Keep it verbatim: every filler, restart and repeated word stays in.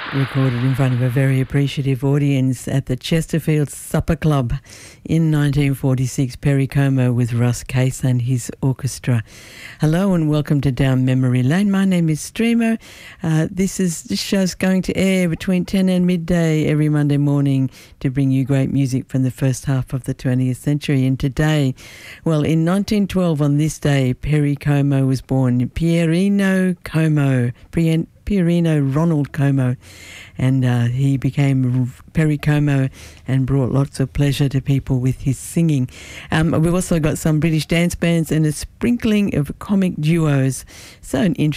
Recorded in front of a very appreciative audience at the Chesterfield Supper Club in nineteen forty-six, Perry Como with Russ Case and his orchestra. Hello and welcome to Down Memory Lane. My name is Streamer. Uh, this is this show's going to air between ten and midday every Monday morning to bring you great music from the first half of the twentieth century. And today, well, in nineteen twelve on this day, Perry Como was born. Pierino Como. Pierino Pierino Ronald Como, and uh, he became Perry Como and brought lots of pleasure to people with his singing. Um, we've also got some British dance bands and a sprinkling of comic duos. So an